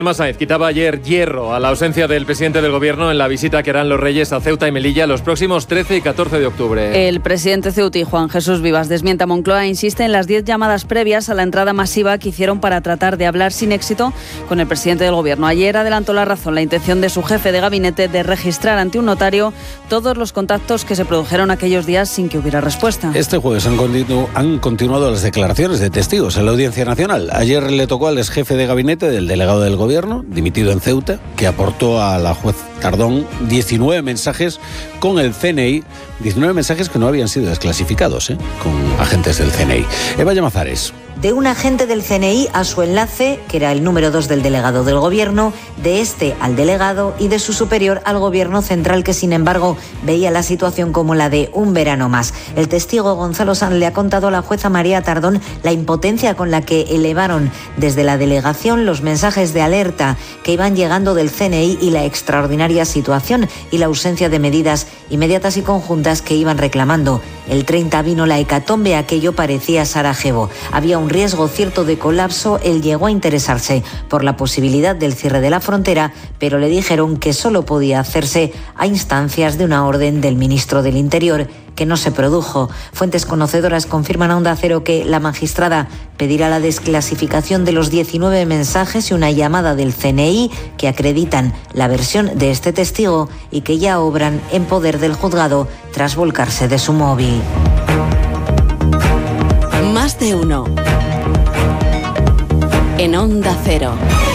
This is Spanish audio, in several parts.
Sáenz quitaba ayer hierro a la ausencia del presidente del Gobierno en la visita que harán los Reyes a Ceuta y Melilla los próximos 13 y 14 de octubre. El presidente ceutí, Juan Jesús Vivas, desmiente a Moncloa e insiste en las 10 llamadas previas a la entrada masiva que hicieron para tratar de hablar sin éxito con el presidente del Gobierno. Ayer adelantó La Razón la intención de su jefe de gabinete de registrar ante un notario todos los contactos que se produjeron aquellos días sin que hubiera respuesta. Este jueves han continuado las declaraciones de testigos en la Audiencia Nacional. Ayer le tocó al exjefe de gabinete del delegado del Gobierno, dimitido en Ceuta, que aportó a la juez Tardón 19 mensajes con el CNI, 19 mensajes que no habían sido desclasificados, con agentes del CNI. Eva Llamazares. De un agente del CNI a su enlace, que era el número 2 del delegado del Gobierno, de este al delegado y de su superior al Gobierno central, que sin embargo veía la situación como la de un verano más. El testigo Gonzalo Sanz le ha contado a la jueza María Tardón la impotencia con la que elevaron desde la delegación los mensajes de alerta que iban llegando del CNI y la extraordinaria situación y la ausencia de medidas inmediatas y conjuntas que iban reclamando. El 30 vino la hecatombe, aquello parecía Sarajevo. Había un riesgo cierto de colapso. Él llegó a interesarse por la posibilidad del cierre de la frontera, pero le dijeron que solo podía hacerse a instancias de una orden del ministro del Interior, que no se produjo. Fuentes conocedoras confirman a Onda Cero que la magistrada pedirá la desclasificación de los 19 mensajes y una llamada del CNI que acreditan la versión de este testigo y que ya obran en poder del juzgado tras volcarse de su móvil. Más de uno. En Onda Cero.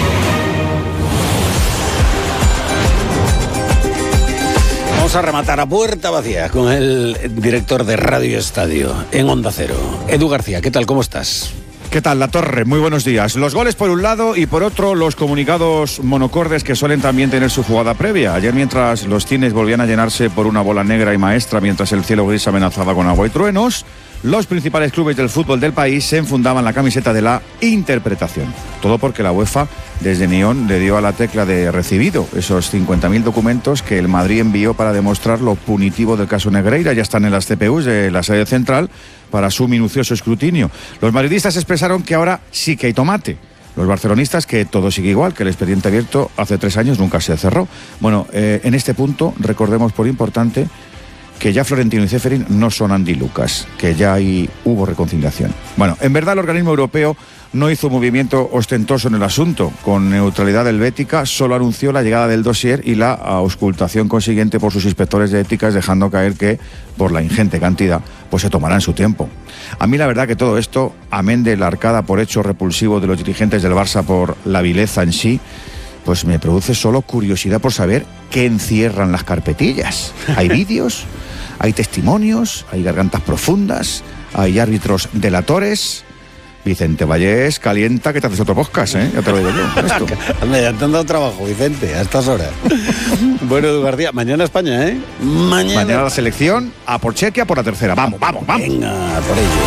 Vamos a rematar a puerta vacía con el director de Radio Estadio en Onda Cero. Edu García, ¿qué tal? ¿Cómo estás? ¿Qué tal, La Torre? Muy buenos días. Los goles por un lado y por otro los comunicados monocordes que suelen también tener su jugada previa. Ayer, mientras los cines volvían a llenarse por una bola negra y maestra, mientras el cielo gris amenazaba con agua y truenos, los principales clubes del fútbol del país se enfundaban la camiseta de la interpretación. Todo porque la UEFA desde Neón le dio a la tecla de recibido esos 50.000 documentos que el Madrid envió para demostrar lo punitivo del caso Negreira. Ya están en las CPUs de la sede central para su minucioso escrutinio. Los madridistas expresaron que ahora sí que hay tomate. Los barcelonistas que todo sigue igual, que el expediente abierto hace 3 años nunca se cerró. Bueno, en este punto recordemos por importante que ya Florentino y Ceferín no son Andy Lucas, que ya hubo reconciliación. Bueno, en verdad el organismo europeo no hizo un movimiento ostentoso en el asunto. Con neutralidad helvética solo anunció la llegada del dossier y la auscultación consiguiente por sus inspectores de éticas, dejando caer que, por la ingente cantidad, pues se tomarán su tiempo. A mí la verdad que todo esto, amén de la arcada por hecho repulsivo de los dirigentes del Barça por la vileza en sí, pues me produce solo curiosidad por saber qué encierran las carpetillas. ¿Hay vídeos? ¿Hay testimonios? ¿Hay gargantas profundas? ¿Hay árbitros delatores? Vicente Vallés, calienta que te haces otro podcast, ¿eh? Ya te lo digo yo. Esto. Anda, ya te han dado trabajo, Vicente, a estas horas. Bueno, Edu García, mañana España, ¿eh? Mañana la selección, a por Chequia, por la tercera. Vamos, vamos, vamos. Venga, por ello.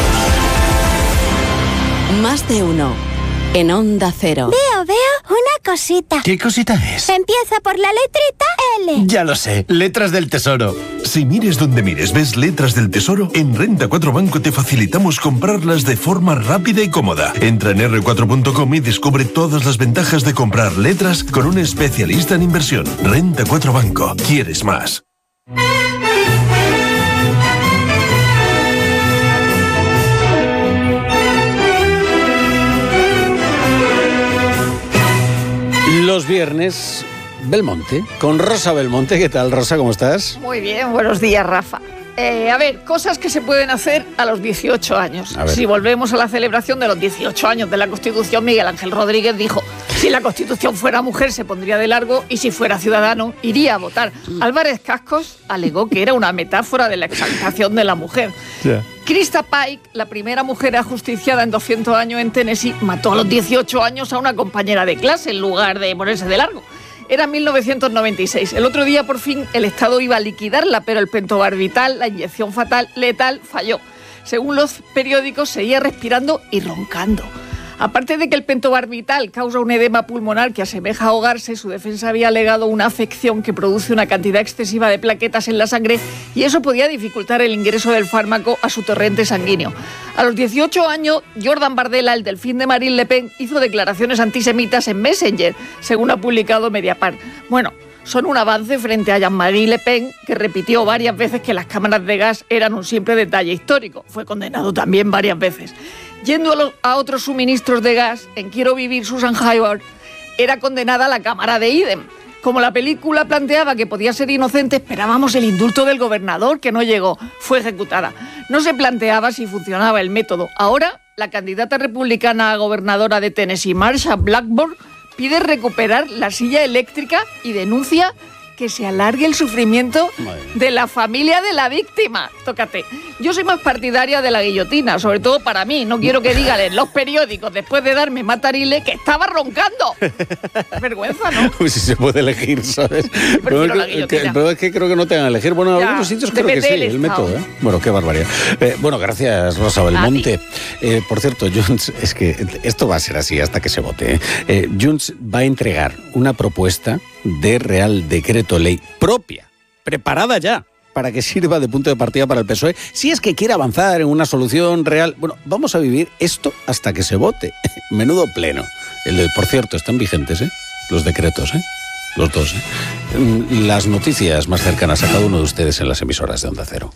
Más de uno. En Onda Cero. Veo una cosita. ¿Qué cosita es? Empieza por la letrita L. Ya lo sé, Letras del Tesoro. Si mires donde mires, ves Letras del Tesoro, en Renta 4 Banco te facilitamos comprarlas de forma rápida y cómoda. Entra en r4.com y descubre todas las ventajas de comprar letras con un especialista en inversión. Renta 4 Banco. ¿Quieres más? Los viernes, Belmonte, con Rosa Belmonte. ¿Qué tal, Rosa? ¿Cómo estás? Muy bien, buenos días, Rafa. A ver, cosas que se pueden hacer a los 18 años. Si volvemos a la celebración de los 18 años de la Constitución, Miguel Ángel Rodríguez dijo: si la Constitución fuera mujer se pondría de largo y si fuera ciudadano iría a votar. Álvarez Cascos alegó que era una metáfora de la exaltación de la mujer. Yeah. Krista Pike, la primera mujer ajusticiada en 200 años en Tennessee, mató a los 18 años a una compañera de clase en lugar de ponerse de largo. Era 1996. El otro día, por fin, el Estado iba a liquidarla, pero el pentobarbital, la inyección letal, falló. Según los periódicos, seguía respirando y roncando. Aparte de que el pentobarbital causa un edema pulmonar que asemeja a ahogarse, su defensa había alegado una afección que produce una cantidad excesiva de plaquetas en la sangre y eso podía dificultar el ingreso del fármaco a su torrente sanguíneo. A los 18 años, Jordan Bardella, el delfín de Marine Le Pen, hizo declaraciones antisemitas en Messenger, según ha publicado Mediapart. Bueno, son un avance frente a Jean-Marie Le Pen, que repitió varias veces que las cámaras de gas eran un simple detalle histórico. Fue condenado también varias veces. Yendo a otros suministros de gas, en Quiero vivir, Susan Hayward era condenada a la cámara de Idem. Como la película planteaba que podía ser inocente, esperábamos el indulto del gobernador, que no llegó. Fue ejecutada. No se planteaba si funcionaba el método. Ahora, la candidata republicana a gobernadora de Tennessee, Marsha Blackburn, pide recuperar la silla eléctrica y denuncia que se alargue el sufrimiento de la familia de la víctima. Tócate. Yo soy más partidaria de la guillotina, sobre todo para mí. No quiero que digan en los periódicos, después de darme matarile, que estaba roncando. Vergüenza, ¿no? Pues si se puede elegir, ¿sabes? Pero es que creo que no te van a elegir. Bueno, en algunos sitios creo que sí, el método, ¿eh? Bueno, qué barbaridad. Bueno, gracias, Rosa Belmonte. Por cierto, Junts, es que esto va a ser así hasta que se vote. Junts va a entregar una propuesta de Real Decreto Ley propia, preparada ya, para que sirva de punto de partida para el PSOE, si es que quiere avanzar en una solución real. Bueno, vamos a vivir esto hasta que se vote. Menudo pleno. Por cierto, están vigentes, los decretos, los dos. Las noticias más cercanas a cada uno de ustedes en las emisoras de Onda Cero.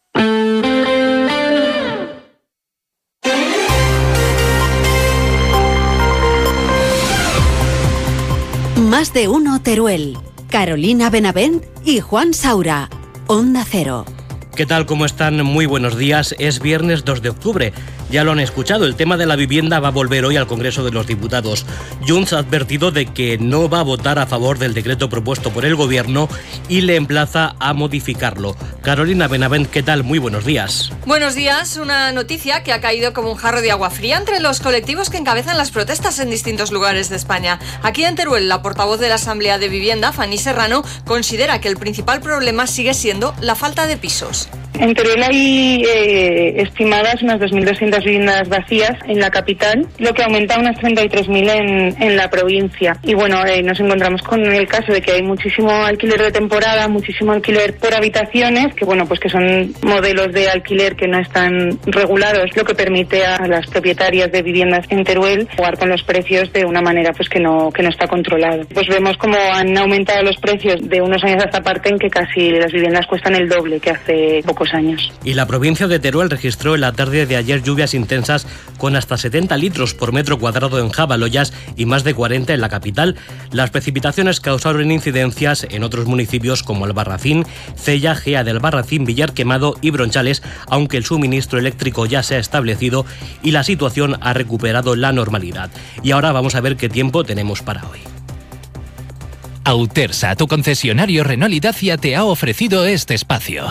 Más de uno Teruel. Carolina Benavent y Juan Saura. Onda Cero. ¿Qué tal? ¿Cómo están? Muy buenos días. Es viernes 2 de octubre. Ya lo han escuchado, el tema de la vivienda va a volver hoy al Congreso de los Diputados. Junts ha advertido de que no va a votar a favor del decreto propuesto por el Gobierno y le emplaza a modificarlo. Carolina Benavent, ¿qué tal? Muy buenos días. Buenos días. Una noticia que ha caído como un jarro de agua fría entre los colectivos que encabezan las protestas en distintos lugares de España. Aquí en Teruel, la portavoz de la Asamblea de Vivienda, Fanny Serrano, considera que el principal problema sigue siendo la falta de pisos. En Teruel hay estimadas unas 2.200 viviendas vacías en la capital, lo que aumenta a unas 33.000 en la provincia. Y bueno, nos encontramos con el caso de que hay muchísimo alquiler de temporada, muchísimo alquiler por habitaciones, que bueno, pues que son modelos de alquiler que no están regulados, lo que permite a las propietarias de viviendas en Teruel jugar con los precios de una manera pues que no está controlado. Pues vemos como han aumentado los precios de unos años a esta parte en que casi las viviendas cuestan el doble que hace pocos años. Y la provincia de Teruel registró en la tarde de ayer lluvias intensas con hasta 70 litros por metro cuadrado en Jabaloyas y más de 40 en la capital. Las precipitaciones causaron incidencias en otros municipios como Albarracín, Cella, Gea del Barracín, Villar Quemado y Bronchales, aunque el suministro eléctrico ya se ha establecido y la situación ha recuperado la normalidad. Y ahora vamos a ver qué tiempo tenemos para hoy. Autersa, tu concesionario Renault y Dacia, te ha ofrecido este espacio.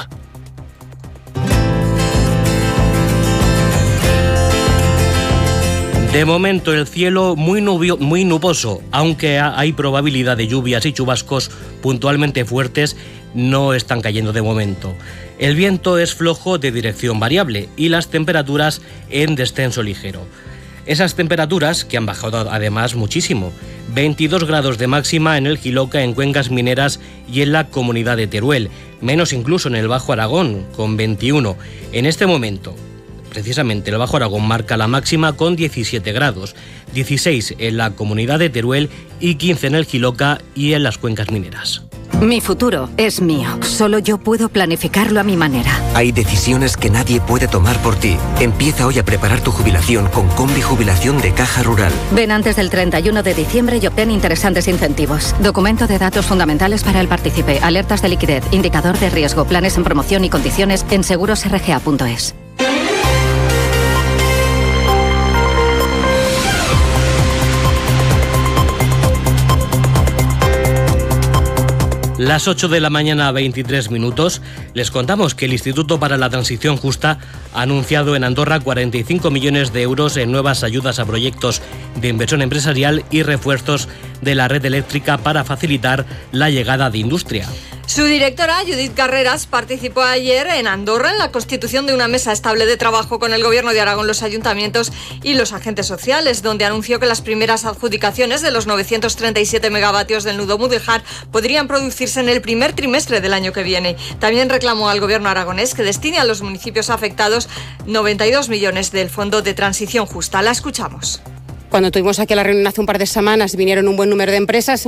De momento el cielo muy nuboso, aunque hay probabilidad de lluvias y chubascos puntualmente fuertes, no están cayendo de momento. El viento es flojo de dirección variable y las temperaturas en descenso ligero. Esas temperaturas que han bajado además muchísimo. 22 grados de máxima en el Jiloca, en Cuencas Mineras y en la comunidad de Teruel. Menos incluso en el Bajo Aragón, con 21. En este momento, precisamente el Bajo Aragón marca la máxima con 17 grados, 16 en la comunidad de Teruel y 15 en el Jiloca y en las Cuencas Mineras. Mi futuro es mío. Solo yo puedo planificarlo a mi manera. Hay decisiones que nadie puede tomar por ti. Empieza hoy a preparar tu jubilación con Combi Jubilación de Caja Rural. Ven antes del 31 de diciembre y obtén interesantes incentivos. Documento de datos fundamentales para el partícipe. Alertas de liquidez. Indicador de riesgo. Planes en promoción y condiciones en segurosrga.es. Las 8 de la mañana, 23 minutos, les contamos que el Instituto para la Transición Justa ha anunciado en Andorra 45 millones de euros en nuevas ayudas a proyectos de inversión empresarial y refuerzos de la red eléctrica para facilitar la llegada de industria. Su directora, Judith Carreras, participó ayer en Andorra en la constitución de una mesa estable de trabajo con el Gobierno de Aragón, los ayuntamientos y los agentes sociales, donde anunció que las primeras adjudicaciones de los 937 megavatios del nudo Mudéjar podrían producirse en el primer trimestre del año que viene. También reclamó al Gobierno aragonés que destine a los municipios afectados 92 millones del Fondo de Transición Justa. La escuchamos. Cuando tuvimos aquí la reunión hace un par de semanas, vinieron un buen número de empresas.